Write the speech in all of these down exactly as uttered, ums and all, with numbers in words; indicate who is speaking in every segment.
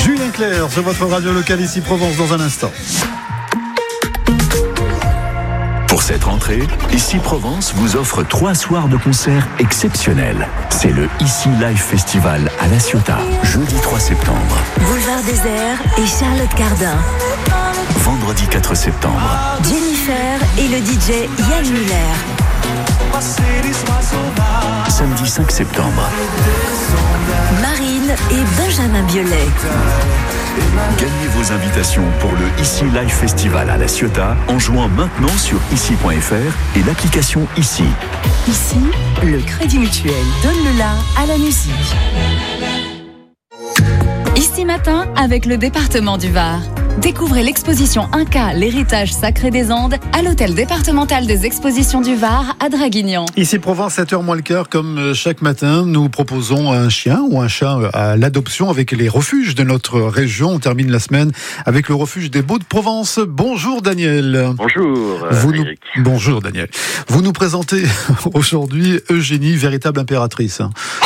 Speaker 1: Julien Clerc sur votre radio locale ici Provence dans un instant.
Speaker 2: Pour cette rentrée, Ici Provence vous offre trois soirs de concert exceptionnels. C'est le Ici Live Festival à La Ciotat, jeudi trois septembre.
Speaker 3: Boulevard Désert et Charlotte Cardin.
Speaker 2: Vendredi quatre septembre.
Speaker 3: Jennifer et le D J Yann Muller.
Speaker 2: Samedi cinq septembre.
Speaker 3: Marine et Benjamin Biolay.
Speaker 2: Gagnez vos invitations pour le Ici Live Festival à La Ciotat en jouant maintenant sur ici point f r et l'application Ici.
Speaker 4: Ici, le Crédit Mutuel donne le la à la musique.
Speaker 5: Ici matin avec le département du Var. Découvrez l'exposition Inca, l'héritage sacré des Andes à l'hôtel départemental des expositions du Var à Draguignan.
Speaker 1: Ici Provence, sept heures moins le quart, comme chaque matin, nous proposons un chien ou un chat à l'adoption avec les refuges de notre région. On termine la semaine avec le refuge des Baux de Provence. Bonjour Daniel.
Speaker 6: Bonjour
Speaker 1: Vous nous...
Speaker 6: Eric.
Speaker 1: Bonjour Daniel. Vous nous présentez aujourd'hui Eugénie, véritable impératrice.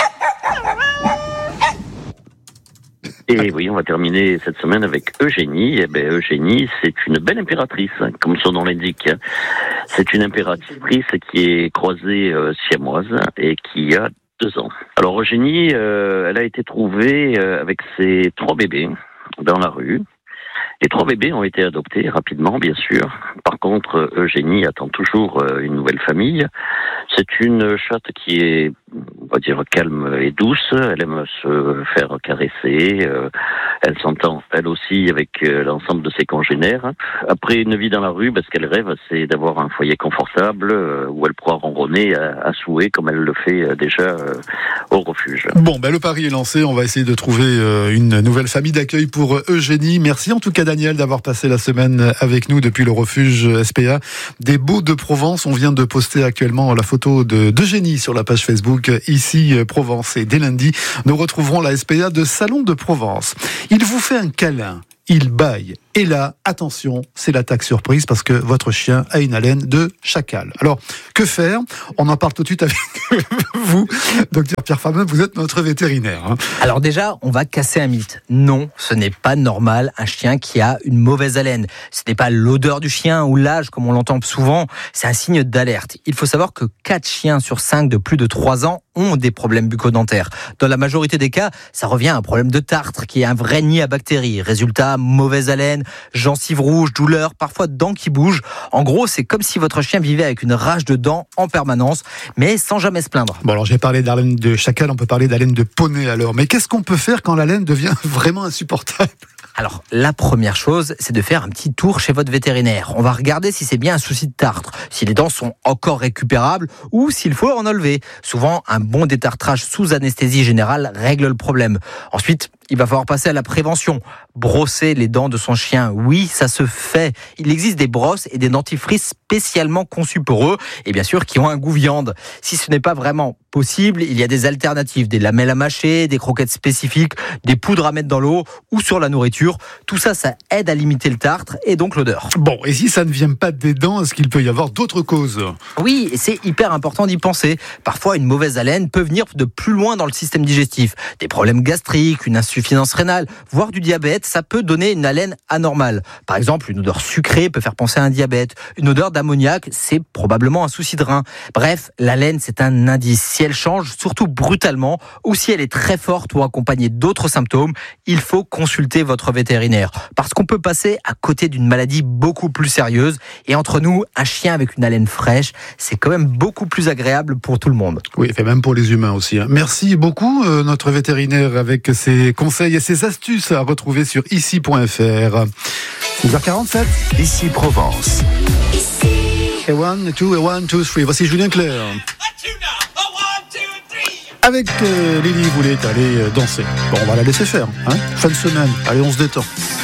Speaker 6: Et oui, on va terminer cette semaine avec Eugénie. Eh ben, Eugénie, c'est une belle impératrice, comme son nom l'indique. C'est une impératrice qui est croisée euh, siamoise et qui a deux ans. Alors Eugénie, euh, elle a été trouvée euh, avec ses trois bébés dans la rue. Les trois bébés ont été adoptés rapidement, bien sûr. Par contre, Eugénie attend toujours une nouvelle famille. C'est une chatte qui est, on va dire, calme et douce. Elle aime se faire caresser. Elle s'entend, elle aussi, avec l'ensemble de ses congénères. Après une vie dans la rue, ben, ce qu'elle rêve, c'est d'avoir un foyer confortable où elle pourra ronronner à, à souhait, comme elle le fait déjà au refuge.
Speaker 1: Bon, ben, le pari est lancé. On va essayer de trouver une nouvelle famille d'accueil pour Eugénie. Merci en tout cas, Daniel, d'avoir passé la semaine avec nous depuis le refuge S P A des Baux de Provence. On vient de poster actuellement la photo de d'Eugénie sur la page Facebook Ici Provence. Et dès lundi, nous retrouverons la S P A de Salon de Provence. Il vous fait un câlin, il bâille. Et là, attention, c'est l'attaque surprise parce que votre chien a une haleine de chacal. Alors, que faire ? On en parle tout de suite avec vous, docteur Pierre Famin, vous êtes notre vétérinaire. Hein.
Speaker 7: Alors déjà, on va casser un mythe. Non, ce n'est pas normal un chien qui a une mauvaise haleine. Ce n'est pas l'odeur du chien ou l'âge, comme on l'entend souvent, c'est un signe d'alerte. Il faut savoir que quatre chiens sur cinq de plus de trois ans ont des problèmes bucco-dentaires. Dans la majorité des cas, ça revient à un problème de tartre, qui est un vrai nid à bactéries. Résultat, mauvaise haleine, gencives rouges, douleurs, parfois dents qui bougent. En gros, c'est comme si votre chien vivait avec une rage de dents en permanence, mais sans jamais se plaindre.
Speaker 1: Bon, alors j'ai parlé d'haleine de chacal, on peut parler d'haleine de poney alors. Mais qu'est-ce qu'on peut faire quand l'haleine devient vraiment insupportable ?
Speaker 7: Alors, la première chose, c'est de faire un petit tour chez votre vétérinaire. On va regarder si c'est bien un souci de tartre, si les dents sont encore récupérables ou s'il faut en enlever. Souvent, un bon détartrage sous anesthésie générale règle le problème. Ensuite, il va falloir passer à la prévention. Brosser les dents de son chien, oui, ça se fait. Il existe des brosses et des dentifrices spécialement conçus pour eux et bien sûr qui ont un goût viande. Si ce n'est pas vraiment possible, il y a des alternatives, des lamelles à mâcher, des croquettes spécifiques, des poudres à mettre dans l'eau ou sur la nourriture. Tout ça, ça aide à limiter le tartre et donc l'odeur.
Speaker 1: Bon, et si ça ne vient pas des dents, est-ce qu'il peut y avoir d'autres causes ?
Speaker 7: Oui, et c'est hyper important d'y penser. Parfois, une mauvaise haleine peut venir de plus loin dans le système digestif. Des problèmes gastriques, une insuffisance rénale, voire du diabète, ça peut donner une haleine anormale. Par exemple, une odeur sucrée peut faire penser à un diabète. Une odeur d'ammoniac, c'est probablement un souci de rein. Bref, l'haleine, c'est un indice. Si elle change, surtout brutalement, ou si elle est très forte ou accompagnée d'autres symptômes, il faut consulter votre vétérinaire. Parce qu'on peut passer à côté d'une maladie beaucoup plus sérieuse. Et entre nous, un chien avec une haleine fraîche, c'est quand même beaucoup plus agréable pour tout le monde.
Speaker 1: Oui, et même pour les humains aussi. Merci beaucoup, euh, notre vétérinaire, avec ses conseils et ses astuces à retrouver sur ici point f r. six heures quarante-sept.
Speaker 2: Ici Provence.
Speaker 1: Et one, two, et one, two, three. Voici Julien Clerc. Avec euh, Lily, vous voulez aller danser. Bon, on va la laisser faire. Hein. Fin de semaine. Allez, on se détend.